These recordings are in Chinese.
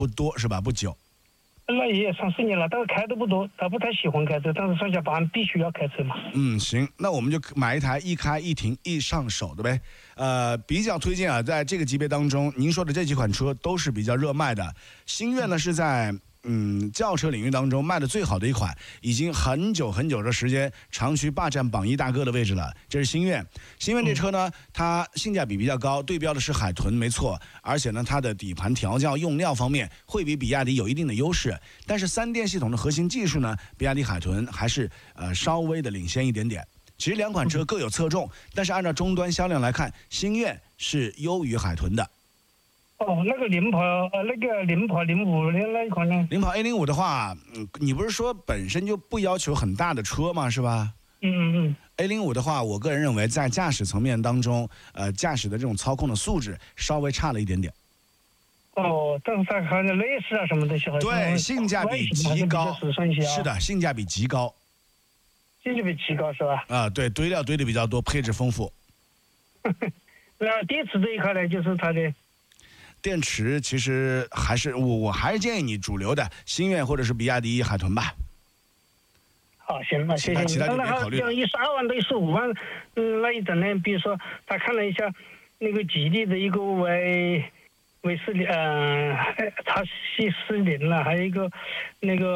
不多是吧？不久。 那也30年了，但是开的不多，他不太喜欢开车，但是上下班必须要开车嘛。 行，那我们就买一台一开一停一上手的呗。比较推荐啊，在这个级别当中，您说的这几款车都是比较热卖的。星越呢是在轿车领域当中卖的最好的一款，已经很久很久的时间长期霸占榜一大哥的位置了。这是星越，星越这车呢，它性价比比较高，对标的是海豚没错，而且呢它的底盘调教用料方面会比亚迪有一定的优势，但是3电系统的核心技术呢，比亚迪海豚还是稍微的领先一点点。其实两款车各有侧重，但是按照终端销量来看，星越是优于海豚的。 那个领跑05的那一款呢？ 领跑 A05的话，你不是说本身就不要求很大的车吗？是吧？A05的话，我个人认为在驾驶层面当中，驾驶的这种操控的素质稍微差了一点点。 但是它还有内饰啊什么的， 对，性价比极高。是的，性价比极高。 性价比极高是吧？ 对，堆料堆的比较多，配置丰富。 那电池这一块呢，就是它的。 电池其实还是我还是建议你主流的星越或者是比亚迪海豚吧。 好，行吧，谢谢你。 其他就别考虑了。 像12万到15万，那一种呢，比如说他看了一下那个吉利的一个威40，叉C40了，还有一个那个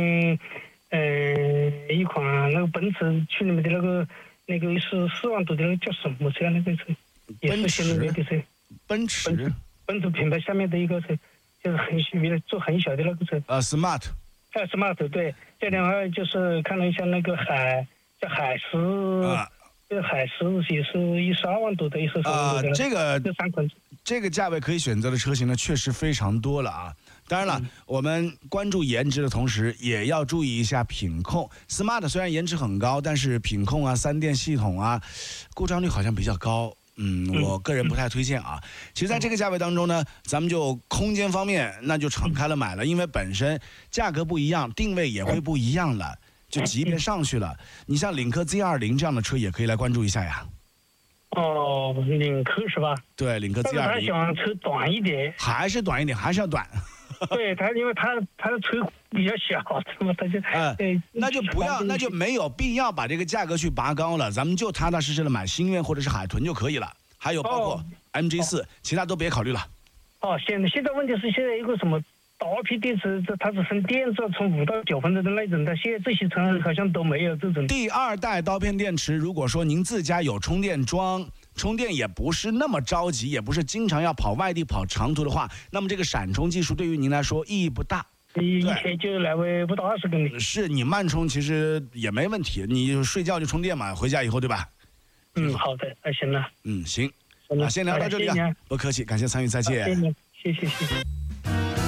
一款那个奔驰去里面的那个是4万多的，那个叫什么车？那个车也是新能源的车。 奔驰品牌下面的一个车，就是做很小的那个车。 Smart。 Smart 对，这两个就是看了一下那个海狮，这海狮也是12万多的，13万多的。这3款， 这个价位可以选择的车型呢，确实非常多了啊。当然了，我们关注颜值的同时，也要注意一下品控。Smart 虽然颜值很高，但是品控啊、3电系统啊，故障率好像比较高。我个人不太推荐啊。其实在这个价位当中呢，咱们就空间方面那就敞开了买了，因为本身价格不一样，定位也会不一样了，就级别上去了。你像领克 Z20 这样的车也可以来关注一下呀。 领克是吧？ 对，领克 Z20。 但是他喜欢车短一点。 还是短一点，还是要短。 对他，因为他的车比较小，他就那就没有必要把这个价格去拔高了，咱们就踏踏实实的买星越或者是海豚就可以了。还有包括 MG4，其他都别考虑了。 现在问题是现在一个什么大批电池，它只剩电池从5到9分钟的那种，它现在这些车好像都没有这种。 第2代刀片电池，如果说您自家有充电桩，充电也不是那么着急，也不是经常要跑外地跑长途的话，那么这个闪充技术对于您来说意义不大。 一天就来回不到20公里。 是你慢充其实也没问题，你睡觉就充电嘛，回家以后对吧？ 好的，行了。 行，先聊到这里啊，不客气，感谢参与，再见。 谢谢。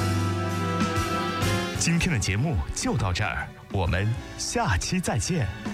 今天的节目就到这儿，我们下期再见。